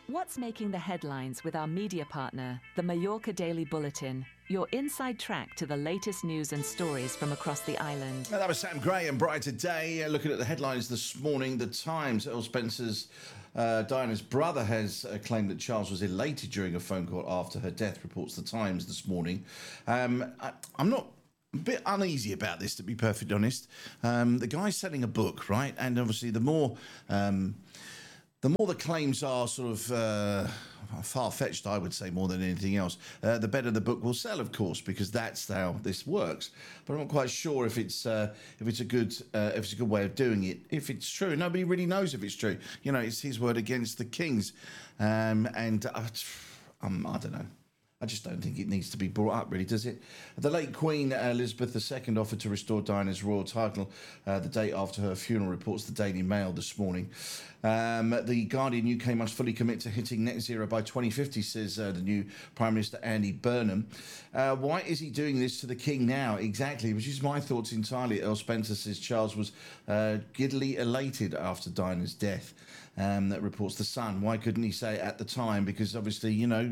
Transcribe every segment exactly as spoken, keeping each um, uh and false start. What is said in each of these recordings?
What's making the headlines with our media partner, the Mallorca Daily Bulletin, your inside track to the latest news and stories from across the island. Now, that was Sam Gray and Brighter Day. Uh, looking at the headlines this morning, The Times, Earl Spencer's uh, Diana's brother has uh, claimed that Charles was elated during a phone call after her death, reports The Times this morning. Um, I, I'm not... a bit uneasy about this, to be perfectly honest. Um, the guy's selling a book, right? And obviously, the more um, the more the claims are sort of uh, far-fetched, I would say, more than anything else, uh, the better the book will sell, of course, because that's how this works. But I'm not quite sure if it's uh, if it's a good uh, if it's a good way of doing it. If it's true, nobody really knows if it's true. You know, it's his word against the king's, um, and uh, um, I don't know. I just don't think it needs to be brought up, really, does it? The late Queen Elizabeth the Second offered to restore Diana's royal title uh, the day after her funeral, reports the Daily Mail this morning. Um, the Guardian U K must fully commit to hitting net zero by twenty fifty, says uh, the new Prime Minister Andy Burnham. Uh, why is he doing this to the King now? Exactly, which is my thoughts entirely. Earl Spencer says Charles was uh, giddily elated after Diana's death. Um, that reports The Sun. Why couldn't he say it at the time? Because obviously, you know,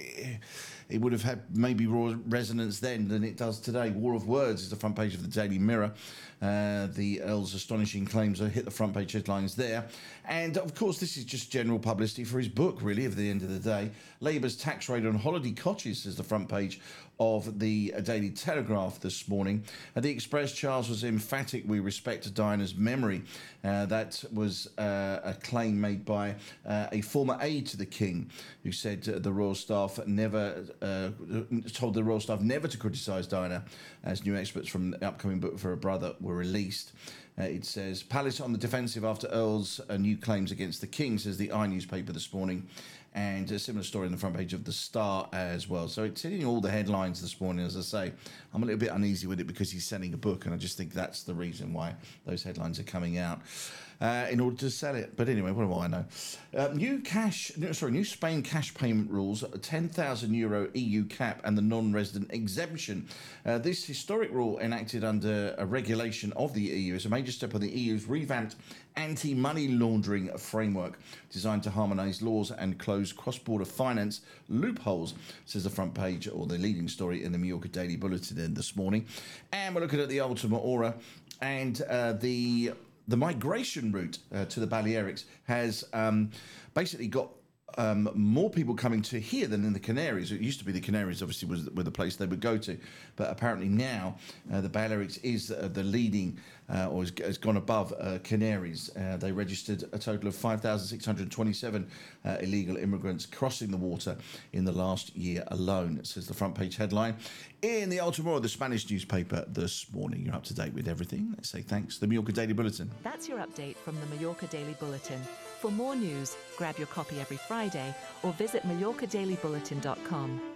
it would have had maybe more resonance then than it does today. War of Words is the front page of the Daily Mirror. Uh, the Earl's astonishing claims hit the front page headlines there. And of course, this is just general publicity for his book, really, at the end of the day. Labour's tax raid on holiday cottages is the front page of the Daily Telegraph this morning. At the Express, Charles was emphatic, we respect Diana's memory. Uh, that was uh, a claim made by uh, a former aide to the King, who said uh, the royal staff never uh, told the royal staff never to criticise Diana, as new experts from the upcoming book for her brother were released. Uh, it says, Palace on the defensive after Earl's uh, new claims against the King, says the I newspaper this morning. And a similar story on the front page of The Star as well. So it's hitting all the headlines this morning, as I say. I'm a little bit uneasy with it because he's selling a book, and I just think that's the reason why those headlines are coming out, uh, in order to sell it. But anyway, what do I know? Uh, new cash, no, sorry, new Spain cash payment rules, ten thousand euro E U cap and the non-resident exemption. Uh, this historic rule enacted under a regulation of the E U is a major step on the E U's revamped anti-money laundering framework designed to harmonise laws and close cross-border finance loopholes, says the front page, or the leading story in the Mallorca Daily Bulletin this morning. And we're looking at the Ultima Aura, and uh, the the migration route uh, to the Balearics has um, basically got Um, more people coming to here than in the Canaries. It used to be the Canaries, obviously, was were the place they would go to, but apparently now uh, the Balearics is uh, the leading, uh, or has, has gone above uh, Canaries. Uh, they registered a total of five thousand six hundred twenty-seven uh, illegal immigrants crossing the water in the last year alone, says the front page headline. In the Ultima, the Spanish newspaper this morning. You're up to date with everything. Let's say thanks. The Mallorca Daily Bulletin. That's your update from the Mallorca Daily Bulletin. For more news, grab your copy every Friday or visit mallorca daily bulletin dot com.